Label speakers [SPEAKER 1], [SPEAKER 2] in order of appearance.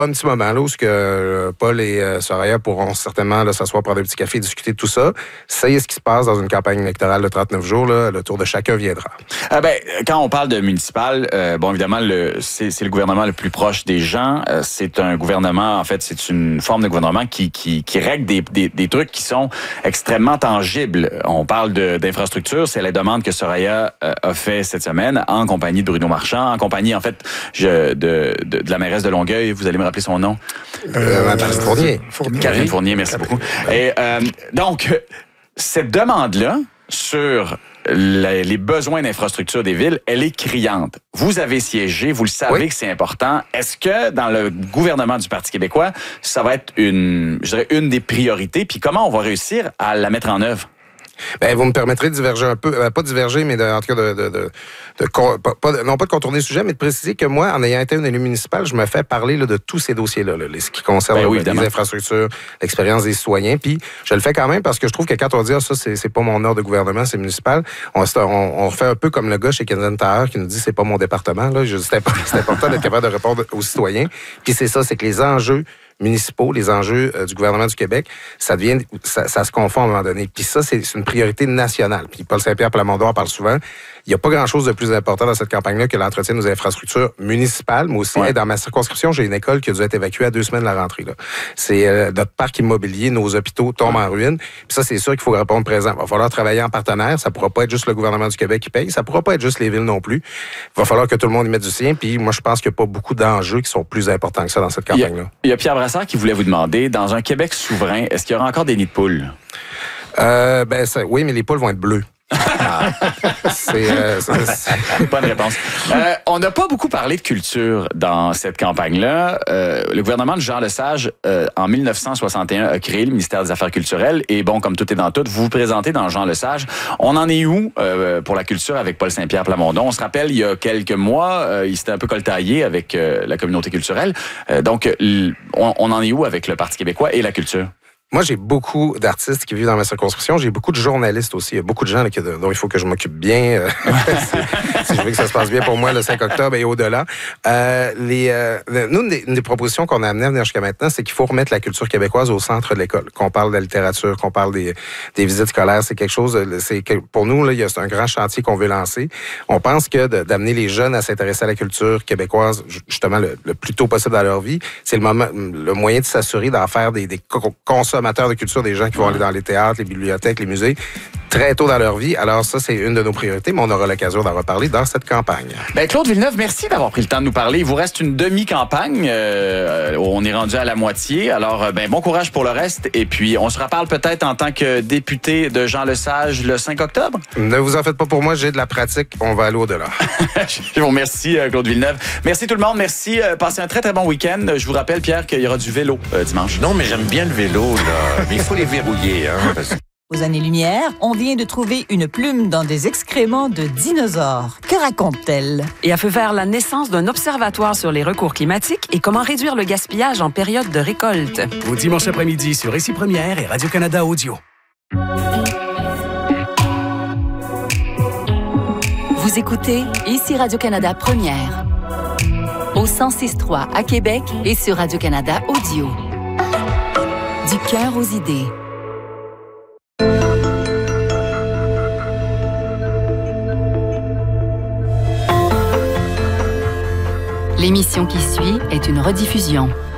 [SPEAKER 1] un petit moment là, où Paul et Soraya pourront certainement là, s'asseoir, prendre un petit café, discuter de tout ça. C'est ce qui se passe dans une campagne électorale de 39 jours. Là, le tour de chacun viendra.
[SPEAKER 2] Quand on parle de municipal, évidemment, c'est le gouvernement le plus proche des gens. C'est un gouvernement, en fait, c'est une forme de gouvernement qui règle des trucs qui sont extrêmement tangibles. On parle d'infrastructure. C'est la demande que Soraya a fait cette semaine en compagnie de Bruno Marchand, en compagnie, en fait, de la mairesse de Longueuil. Vous allez me rappeler son nom?
[SPEAKER 1] Catherine Fournier.
[SPEAKER 2] Catherine Fournier, merci beaucoup. Et donc, cette demande-là sur les besoins d'infrastructure des villes, elle est criante. Vous avez siégé, vous le savez que c'est important. Est-ce que dans le gouvernement du Parti québécois, ça va être une des priorités? Puis comment on va réussir à la mettre en œuvre?
[SPEAKER 1] Ben, vous me permettrez de diverger un peu, pas diverger, mais en tout cas non pas de contourner le sujet, mais de préciser que moi, en ayant été un élu municipal, je me fais parler là, de tous ces dossiers-là, ce qui concerne les infrastructures, l'expérience des citoyens. Puis je le fais quand même parce que je trouve que quand on dit ça, c'est pas mon ordre de gouvernement, c'est municipal, on fait un peu comme le gars chez Canadian Tire qui nous dit c'est pas mon département. Là, c'est important d'être capable de répondre aux citoyens. Puis c'est ça, c'est que les enjeux municipaux, les enjeux du gouvernement du Québec, ça se confond à un moment donné. Puis ça, c'est une priorité nationale. Puis Paul Saint-Pierre Plamondon en parle souvent. Il n'y a pas grand-chose de plus important dans cette campagne-là que l'entretien de nos infrastructures municipales, mais aussi, dans ma circonscription, j'ai une école qui a dû être évacuée à 2 semaines de la rentrée. Là. C'est notre parc immobilier, nos hôpitaux tombent en ruine. Puis ça, c'est sûr qu'il faut répondre présent. Il va falloir travailler en partenaire. Ça ne pourra pas être juste le gouvernement du Québec qui paye. Ça ne pourra pas être juste les villes non plus. Il va falloir que tout le monde y mette du sien. Puis moi, je pense qu'il n'y a pas beaucoup d'enjeux qui sont plus importants que ça dans cette campagne-là.
[SPEAKER 2] Il y a Pierre Brassard qui voulait vous demander, dans un Québec souverain, est-ce qu'il y aura encore des nids de poules?
[SPEAKER 1] Oui, mais les poules vont être bleues.
[SPEAKER 2] Bonne réponse. On n'a pas beaucoup parlé de culture dans cette campagne-là. Le gouvernement de Jean Lesage, en 1961, a créé le ministère des Affaires culturelles. Et bon, comme tout est dans tout, vous vous présentez dans Jean Lesage. On en est où pour la culture avec Paul Saint-Pierre Plamondon? On se rappelle, il y a quelques mois, il s'était un peu coltaillé avec la communauté culturelle. Donc, on en est où avec le Parti québécois et la culture?
[SPEAKER 1] Moi, j'ai beaucoup d'artistes qui vivent dans ma circonscription. J'ai beaucoup de journalistes aussi. Il y a beaucoup de gens là, dont il faut que je m'occupe bien. Si je veux que ça se passe bien pour moi le 5 octobre et au-delà. Nous, une des propositions qu'on a amenées à venir jusqu'à maintenant, c'est qu'il faut remettre la culture québécoise au centre de l'école. Qu'on parle de la littérature, qu'on parle des visites scolaires. C'est quelque chose, pour nous, là, c'est un grand chantier qu'on veut lancer. On pense que d'amener les jeunes à s'intéresser à la culture québécoise, justement, le plus tôt possible dans leur vie, c'est le moyen de s'assurer d'en faire des consommateurs de culture, des gens qui vont aller dans les théâtres, les bibliothèques, les musées, très tôt dans leur vie. Alors ça, c'est une de nos priorités, mais on aura l'occasion d'en reparler dans cette campagne.
[SPEAKER 2] Claude Villeneuve, merci d'avoir pris le temps de nous parler. Il vous reste une demi-campagne. On est rendu à la moitié. Alors, bon courage pour le reste. Et puis, on se reparle peut-être en tant que député de Jean Lesage le 5 octobre.
[SPEAKER 1] Ne vous en faites pas pour moi, j'ai de la pratique. On va aller au-delà.
[SPEAKER 2] Je vous remercie, Claude Villeneuve. Merci tout le monde. Merci. Passez un très, très bon week-end. Je vous rappelle, Pierre, qu'il y aura du vélo dimanche.
[SPEAKER 3] Non, mais j'aime bien le vélo, là. Mais il faut les verrouiller, hein.
[SPEAKER 4] Aux années-lumière, on vient de trouver une plume dans des excréments de dinosaures. Que raconte-t-elle?
[SPEAKER 5] Et a fait faire la naissance d'un observatoire sur les recours climatiques et comment réduire le gaspillage en période de récolte.
[SPEAKER 6] Au dimanche après-midi sur Ici Première et Radio-Canada Audio.
[SPEAKER 7] Vous écoutez Ici Radio-Canada Première. Au 106.3 à Québec et sur Radio-Canada Audio. Du cœur aux idées. L'émission qui suit est une rediffusion.